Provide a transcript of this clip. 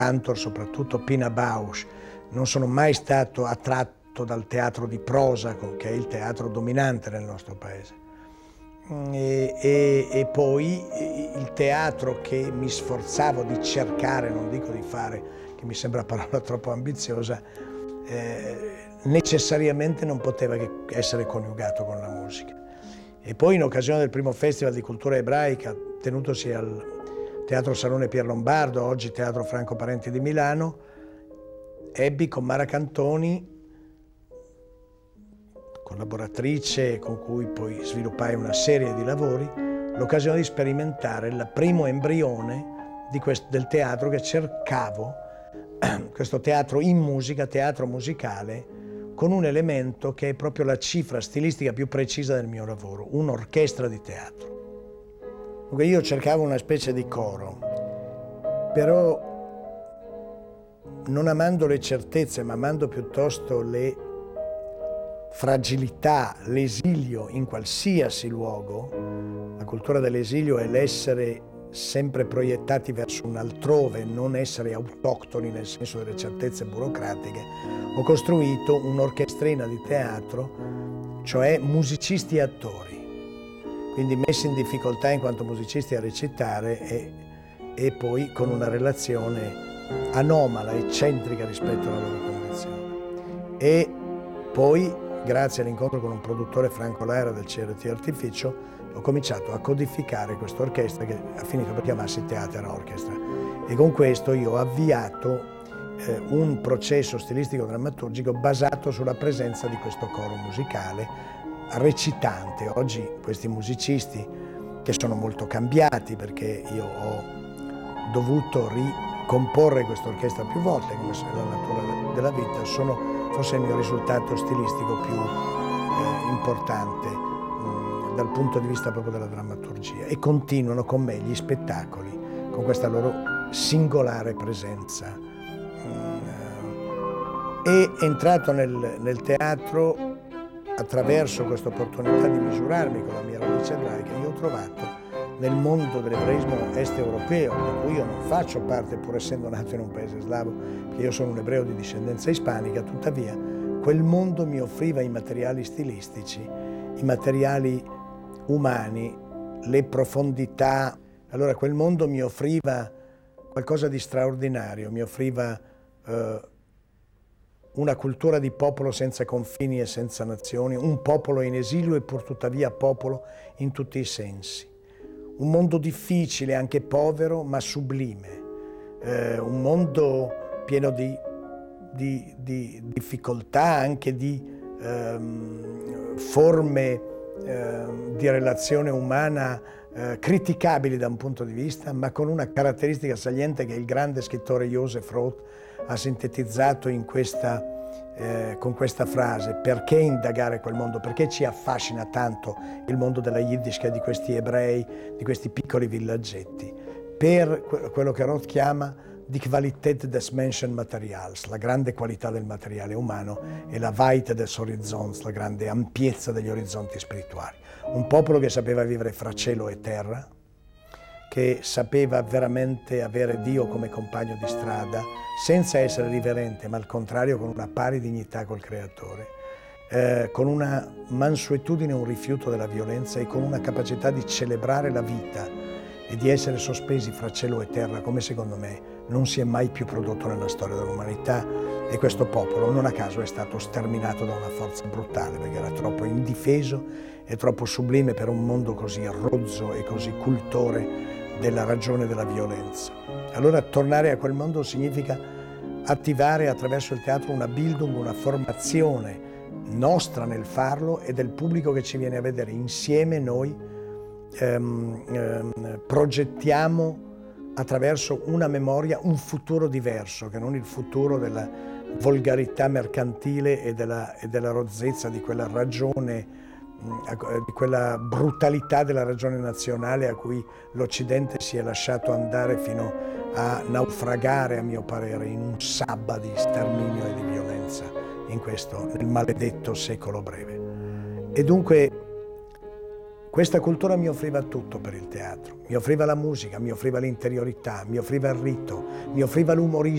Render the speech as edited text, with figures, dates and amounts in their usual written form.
Cantor, soprattutto Pina Bausch, non sono mai stato attratto dal teatro di prosa, che è il teatro dominante nel nostro paese. E poi il teatro che mi sforzavo di cercare, non dico di fare, che mi sembra una parola troppo ambiziosa, necessariamente non poteva che essere coniugato con la musica. E poi in occasione del primo Festival di Cultura Ebraica, tenutosi al Teatro Salone Pier Lombardo, oggi Teatro Franco Parenti di Milano, ebbi con Mara Cantoni, collaboratrice con cui poi sviluppai una serie di lavori, l'occasione di sperimentare il primo embrione del teatro che cercavo, questo teatro in musica, teatro musicale, con un elemento che è proprio la cifra stilistica più precisa del mio lavoro, un'orchestra di teatro. Dunque io cercavo una specie di coro, però non amando le certezze, ma amando piuttosto le fragilità, l'esilio in qualsiasi luogo. La cultura dell'esilio è l'essere sempre proiettati verso un altrove, non essere autoctoni nel senso delle certezze burocratiche. Ho costruito un'orchestrina di teatro, cioè musicisti e attori, quindi messi in difficoltà in quanto musicisti a recitare e poi con una relazione anomala, eccentrica rispetto alla loro condizione. E poi, grazie all'incontro con un produttore, Franco Laera del CRT Artificio, ho cominciato a codificare questa orchestra che ha finito per chiamarsi Theater Orchestra. E con questo io ho avviato un processo stilistico-drammaturgico basato sulla presenza di questo coro musicale recitante. Oggi questi musicisti, che sono molto cambiati perché io ho dovuto ricomporre questa orchestra più volte, come se la natura della vita, sono forse il mio risultato stilistico più importante dal punto di vista proprio della drammaturgia, e continuano con me gli spettacoli con questa loro singolare presenza. E entrato nel teatro attraverso questa opportunità di misurarmi con la mia radice ebraica, io ho trovato nel mondo dell'ebraismo est europeo, di cui io non faccio parte pur essendo nato in un paese slavo, perché io sono un ebreo di discendenza ispanica, tuttavia quel mondo mi offriva i materiali stilistici, i materiali umani, le profondità. Allora quel mondo mi offriva qualcosa di straordinario, mi offriva una cultura di popolo senza confini e senza nazioni, un popolo in esilio e pur tuttavia popolo in tutti i sensi. Un mondo difficile, anche povero, ma sublime. Un mondo pieno di difficoltà, anche di forme di relazione umana criticabili da un punto di vista, ma con una caratteristica saliente che il grande scrittore Joseph Roth ha sintetizzato con questa frase: perché indagare quel mondo? Perché ci affascina tanto il mondo della Yiddishkeit, di questi ebrei, di questi piccoli villaggetti? Per quello che Roth chiama die Qualität des Menschenmaterials, la grande qualità del materiale umano, e la Weite des Horizonts, la grande ampiezza degli orizzonti spirituali. Un popolo che sapeva vivere fra cielo e terra, che sapeva veramente avere Dio come compagno di strada, senza essere riverente, ma al contrario con una pari dignità col Creatore, con una mansuetudine, un rifiuto della violenza e con una capacità di celebrare la vita e di essere sospesi fra cielo e terra, come secondo me non si è mai più prodotto nella storia dell'umanità. E questo popolo non a caso è stato sterminato da una forza brutale, perché era troppo indifeso e troppo sublime per un mondo così rozzo e così cultore della ragione della violenza. Allora tornare a quel mondo significa attivare attraverso il teatro una Bildung, una formazione nostra nel farlo e del pubblico che ci viene a vedere. Insieme noi progettiamo attraverso una memoria un futuro diverso, che non il futuro della volgarità mercantile e della rozzezza di quella ragione, di quella brutalità della ragione nazionale a cui l'Occidente si è lasciato andare fino a naufragare, a mio parere, in un sabba di sterminio e di violenza nel maledetto secolo breve. E dunque Questa cultura mi offriva tutto per il teatro, mi offriva la musica, mi offriva l'interiorità, mi offriva il rito, mi offriva l'umorismo.